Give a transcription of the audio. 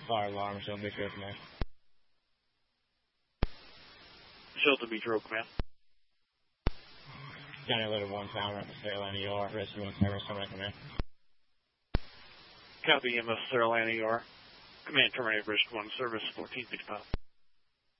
Fire alarm, Shelton Beach Road, command. Shelton Beach Road, command. County Letter 1, Town, Rapid State, Atlanta, ER, Rescue 1 Service, Terminate, command. Copy, EMS, Sarah Atlanta, ER. Command terminated, Risk 1 Service, 1465.